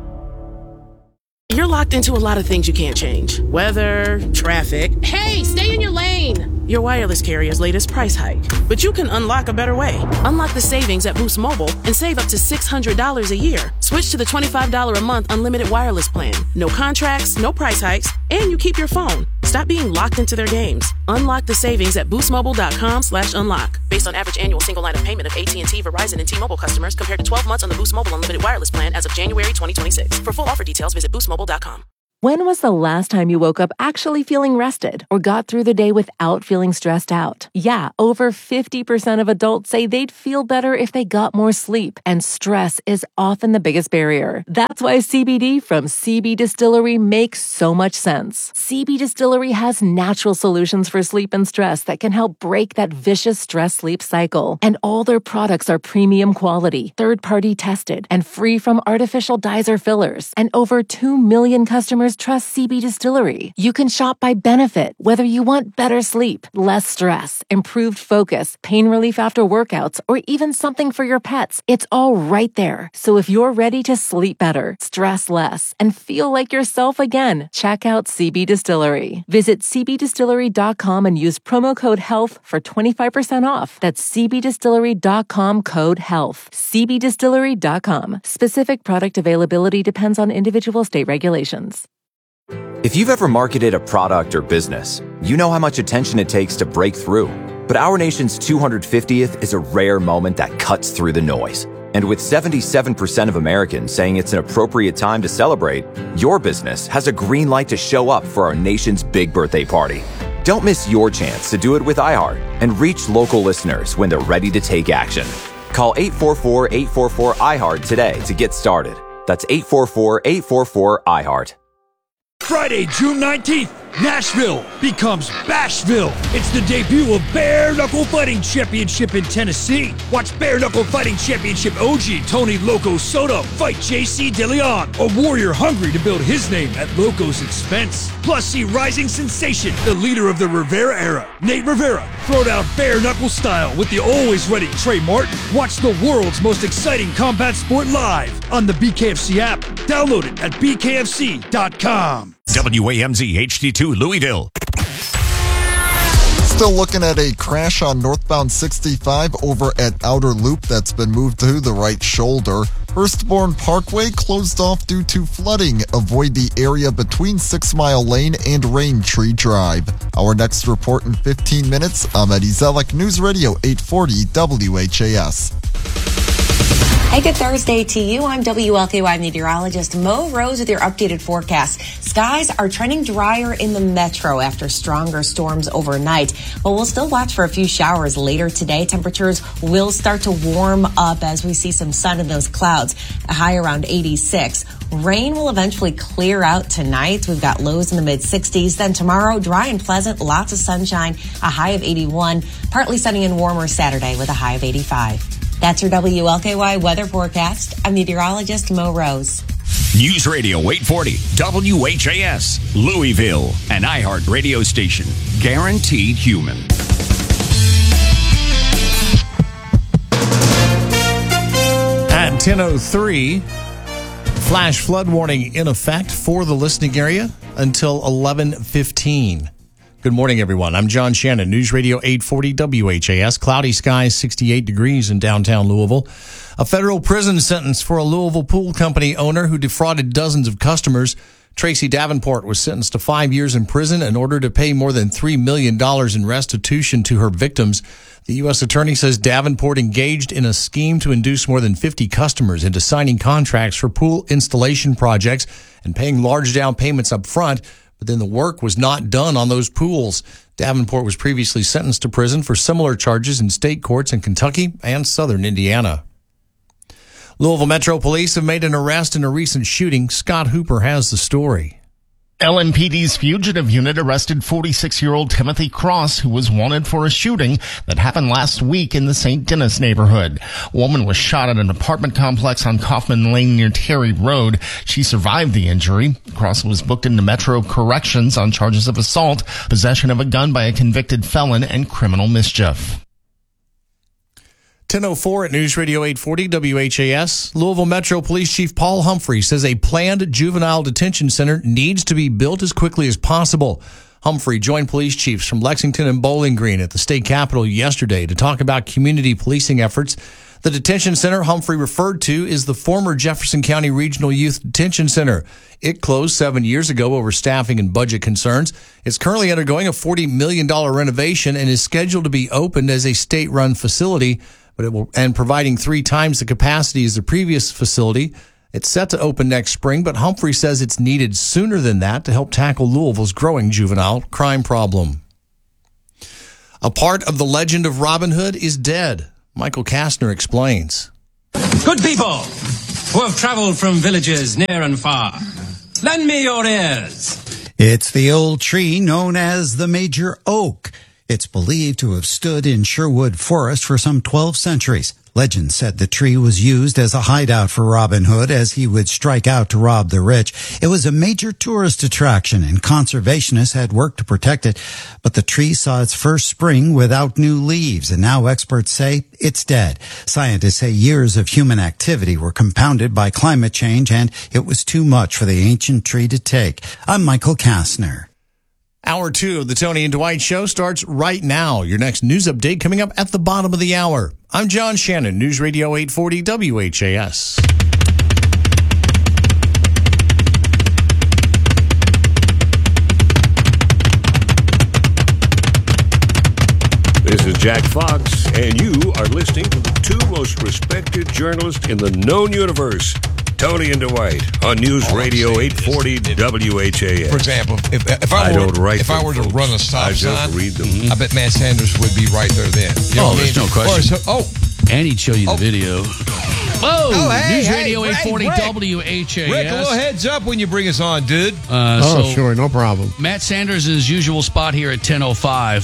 You're locked into a lot of things you can't change. Weather, traffic. Hey, stay in your lane. your wireless carrier's latest price hike. But you can unlock a better way. Unlock the savings at Boost Mobile and save up to six hundred dollars a year. Switch to the twenty-five dollars a month unlimited wireless plan. No contracts, no price hikes, and you keep your phone. Stop being locked into their games. Unlock the savings at boostmobile.com slash unlock. Based on average annual single line of payment of A T and T, Verizon, and T-Mobile customers compared to twelve months on the Boost Mobile unlimited wireless plan as of January twenty twenty-six. For full offer details, visit boost mobile dot com. When was the last time you woke up actually feeling rested or got through the day without feeling stressed out? Yeah, over fifty percent of adults say they'd feel better if they got more sleep, and stress is often the biggest barrier. That's why C B D from C B Distillery makes so much sense. C B Distillery has natural solutions for sleep and stress that can help break that vicious stress-sleep cycle. And all their products are premium quality, third-party tested, and free from artificial dyes or fillers. And over two million customers trust C B Distillery. You can shop by benefit, whether you want better sleep, less stress, improved focus, pain relief after workouts, or even something for your pets. It's all right there. So if you're ready to sleep better, stress less, and feel like yourself again, check out C B Distillery. Visit c b distillery dot com and use promo code HEALTH for twenty-five percent off. That's c b distillery dot com code HEALTH. c b distillery dot com. Specific product availability depends on individual state regulations. If you've ever marketed a product or business, you know how much attention it takes to break through. But our nation's two hundred fiftieth is a rare moment that cuts through the noise. And with seventy-seven percent of Americans saying it's an appropriate time to celebrate, your business has a green light to show up for our nation's big birthday party. Don't miss your chance to do it with iHeart and reach local listeners when they're ready to take action. Call eight four four, eight four four, I HEART today to get started. That's eight four four, eight four four, I HEART. Friday, June nineteenth, Nashville becomes Bashville. It's the debut of Bare Knuckle Fighting Championship in Tennessee. Watch Bare Knuckle Fighting Championship O G Tony Loco Soto fight J C DeLeon, a warrior hungry to build his name at Loco's expense. Plus, see rising sensation, the leader of the Rivera era, Nate Rivera, throw down bare knuckle style with the always ready Trey Martin. Watch the world's most exciting combat sport live on the B K F C app. Download it at b k f c dot com. W A M Z H D two Louisville. Still looking at a crash on northbound sixty-five over at Outer Loop that's been moved to the right shoulder. Hurstbourne Parkway closed off due to flooding. Avoid the area between Six Mile Lane and Rain Tree Drive. Our next report in fifteen minutes. I'm Eddie Zellick, News Radio eight forty W H A S. Hey, good Thursday to you. I'm W L K Y meteorologist Mo Rose with your updated forecast. Skies are trending drier in the metro after stronger storms overnight, but we'll still watch for a few showers later today. Temperatures will start to warm up as we see some sun in those clouds, a high around eighty-six. Rain will eventually clear out tonight. We've got lows in the mid sixties. Then tomorrow, dry and pleasant, lots of sunshine, a high of eighty-one. Partly sunny and warmer Saturday with a high of eighty-five. That's your W L K Y weather forecast. I'm meteorologist Mo Rose. News Radio eight forty W H A S, Louisville, an iHeart radio station. Guaranteed human. At ten oh three, flash flood warning in effect for the listening area until eleven fifteen. Good morning, everyone. I'm John Shannon, News Radio eight forty W H A S. Cloudy skies, sixty-eight degrees in downtown Louisville. A federal prison sentence for a Louisville pool company owner who defrauded dozens of customers. Tracy Davenport was sentenced to five years in prison in order to pay more than three million dollars in restitution to her victims. The U S attorney says Davenport engaged in a scheme to induce more than fifty customers into signing contracts for pool installation projects and paying large down payments up front. But then the work was not done on those pools. Davenport was previously sentenced to prison for similar charges in state courts in Kentucky and southern Indiana. Louisville Metro Police have made an arrest in a recent shooting. Scott Hooper has the story. L M P D's fugitive unit arrested forty-six-year-old Timothy Cross, who was wanted for a shooting that happened last week in the Saint Denis neighborhood. A woman was shot at an apartment complex on Kaufman Lane near Terry Road. She survived the injury. Cross was booked into Metro Corrections on charges of assault, possession of a gun by a convicted felon, and criminal mischief. ten oh four at News Radio eight forty W H A S. Louisville Metro Police Chief Paul Humphrey says a planned juvenile detention center needs to be built as quickly as possible. Humphrey joined police chiefs from Lexington and Bowling Green at the state capitol yesterday to talk about community policing efforts. The detention center Humphrey referred to is the former Jefferson County Regional Youth Detention Center. It closed seven years ago over staffing and budget concerns. It's currently undergoing a forty million dollars renovation and is scheduled to be opened as a state-run facility, but it will and providing three times the capacity as the previous facility. It's set to open next spring, but Humphrey says it's needed sooner than that to help tackle Louisville's growing juvenile crime problem. A part of the legend of Robin Hood is dead. Michael Kastner explains. Good people who have traveled from villages near and far, lend me your ears. It's the old tree known as the Major Oak. It's believed to have stood in Sherwood Forest for some twelve centuries. Legend said the tree was used as a hideout for Robin Hood as he would strike out to rob the rich. It was a major tourist attraction and conservationists had worked to protect it. But the tree saw its first spring without new leaves, and now experts say it's dead. Scientists say years of human activity were compounded by climate change, and it was too much for the ancient tree to take. I'm Michael Kastner. Hour two of the Tony and Dwight Show starts right now. Your next news update coming up at the bottom of the hour. I'm John Shannon, News Radio eight forty W H A S. This is Jack Fox, and you are listening to the two most respected journalists in the known universe, Tony and Dwight, on News Radio eight forty W H A S. For example, if, if I, I were, don't write if I were to folks. run a stop I sign, just read them. I bet Matt Sanders would be right there then. You know Oh, what I there's mean? no question. Or so- oh, And he'd show you the Oh. video. Whoa! Oh, hey, News hey, Radio hey, eight forty Rick. W H A S. Rick, a little heads up when you bring us on, dude. Uh, oh, so sure, no problem. Matt Sanders' his usual spot here at ten oh five.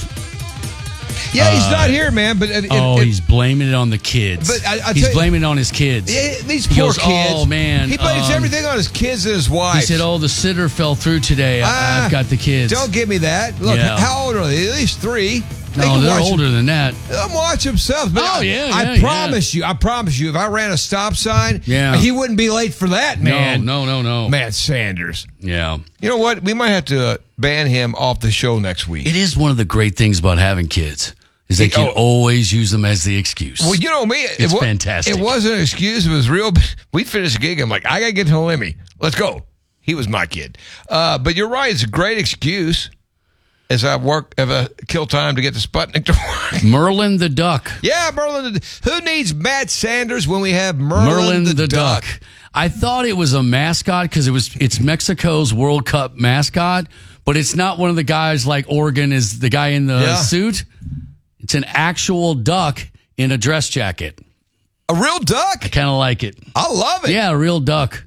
Yeah, he's Uh, not here, man. But it, it, Oh, it- he's blaming it on the kids. But I- I he's tell you- blaming it on his kids. Yeah, these He poor goes, kids. Oh, man. He blames um, everything on his kids and his wife. He said, oh, the sitter fell through today. I, Ah, I've got the kids. Don't give me that. Look, Yeah. how old are they? At least three. They No, can they're watch older them. than that. They'll watch themselves. But Oh, I, yeah, I yeah, promise you, I promise you, if I ran a stop sign, Yeah. he wouldn't be late for that, man. No, no, no, no. Matt Sanders. Yeah. You know what? We might have to uh, ban him off the show next week. It is one of the great things about having kids is they can Oh. always use them as the excuse. Well, you know me. It's wa- fantastic. It wasn't an excuse. It was real. We finished a gig. I'm like, I got to get to Lemmy. Let's go. He was my kid. Uh, but you're right. It's a great excuse as I work, if I kill time to get the Sputnik to work. Merlin the Duck. Yeah, Merlin. The, who needs Matt Sanders when we have Merlin, Merlin the, the, Duck? Duck. I thought it was a mascot because it was it's Mexico's World Cup mascot, but it's not one of the guys like Oregon is the guy in the Yeah. suit. It's an actual duck in a dress jacket. A real duck? I kind of like it. I love it. Yeah, a real duck.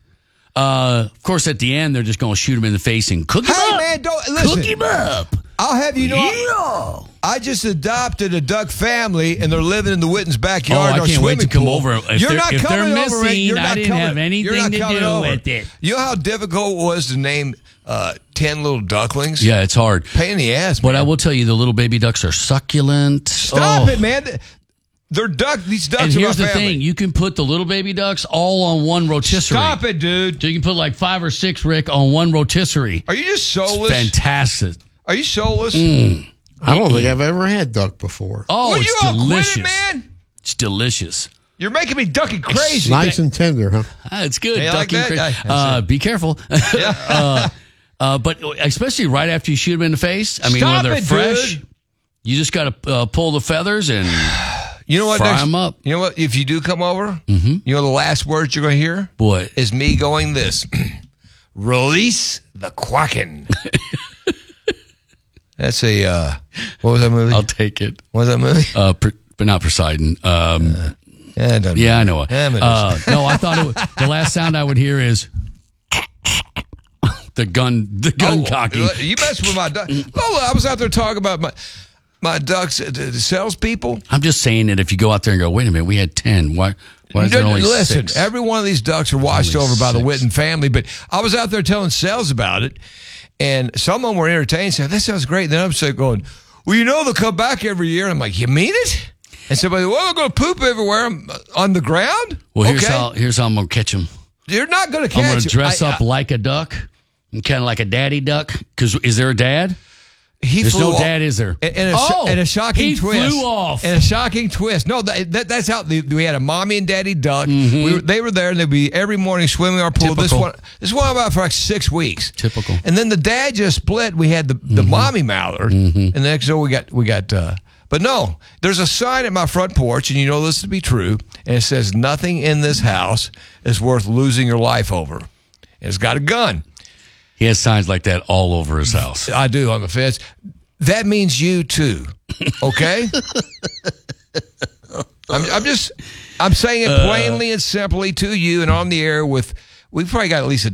Uh, of course, at the end, they're just going to shoot him in the face and cook him Hey, up. man, don't listen. Cook him up. I'll have you know. Yeah. I just adopted a duck family, and they're living in the Wittens' backyard. Oh, I in our can't wait to swimming come pool. over. If You're they're- not if they're coming over. missing, You're I not didn't coming- have anything you're not to coming do over. with it. You know how difficult it was to name uh, ten little ducklings? Yeah, it's hard. Pain in the ass, But man. I will tell you, the little baby ducks are succulent. Stop Oh. it, man. They're duck. These ducks And are here's my the family. thing: you can put the little baby ducks all on one rotisserie. Stop it, dude. So you can put like five or six, Rick, on one rotisserie. Are you just soulless? It's fantastic. Are you soulless? Mm. I don't think I've ever had duck before. Oh, Will it's you all quit it, delicious, man? It's delicious. You're making me ducky crazy. Nice and tender, huh? Ah, it's good. Hey, I like Ducky that. cra- I- uh, be careful. uh, uh, but especially right after you shoot them in the face. I mean, Stop when they're it, fresh, dude. you just got to uh, pull the feathers and You know what? fry next- them up. You know what? If you do come over, Mm-hmm. you know the last words you're going to hear? What? Is me going this. Release the Quacken. That's a, uh, what was that movie? I'll take it. What was that movie? Uh, per, but not Poseidon. Um, Yeah, it doesn't yeah, I matter. know. Yeah, it Uh, is. no, I thought it was, the last sound I would hear is the gun, the gun Oh, cocking. You messed with my duck. Oh, I was out there talking about my my ducks, uh, the, the salespeople. I'm just saying that if you go out there and go, wait a minute, we had ten. Why? Why is there only Listen, six? every one of these ducks are watched Only over by the six. Witten family, but I was out there telling sales about it, and some of them were entertained, saying, that sounds great. And then I'm sitting going, well, you know they'll come back every year. And I'm like, you mean it? And somebody, well, they're going to poop everywhere on the ground? Well, here's okay. how here's how I'm gonna catch them. You're not going to catch I'm gonna them. dress I- up I- like a duck, and kind of like a daddy duck. Because is there a dad? He There's flew no off. dad, is there? And, and, a, oh, and a shocking he twist. flew off. And a shocking twist. No, that, that, that's how the, we had a mommy and daddy duck. Mm-hmm. We were, they were there, and they'd be every morning swimming our pool. This Typical. one, this one about for like six weeks. Typical. And then the dad just split. We had the, the Mm-hmm. mommy mallard, Mm-hmm. and the next door we got we got. Uh, but no, there's a sign at my front porch, and you know this to be true. And it says, "Nothing in this house is worth losing your life over." And it's got a gun. He has signs like that all over his house. I do on the fence. That means you too, okay? I'm, I'm just, I'm saying it plainly and simply to you and on the air with, we've probably got at least a